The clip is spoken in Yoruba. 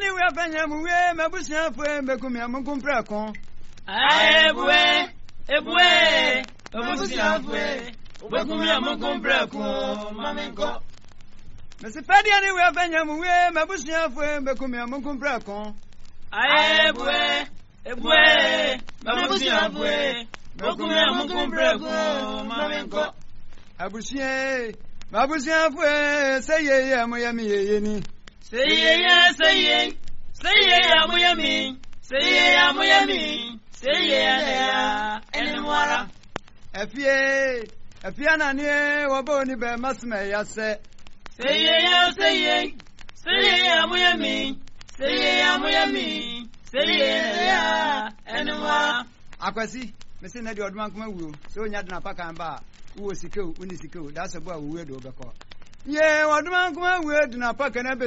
ni we afanya mu we mabusia fo bekum ya mun kumpra kon ebue mabusia fo bekum ya mun kumpra kon mamenko Mesi fadia ni we afanya mu we mabusia fo bekum ya mun kumpra kon ebue mabusia fo bekum ya mun kumpra kon mamenko abusia mabusia fo say ye amoyami ye ni say ye amoyami say ye enwara afie na ne wo bo ni be masme ya se say ye amoyami say ye enwara akwasi mesi na de odman kuma wuo so onya de na paka ba wo sikeu uni sikeu da so bo wuo de obekọ ye odman kuma wuo de na paka na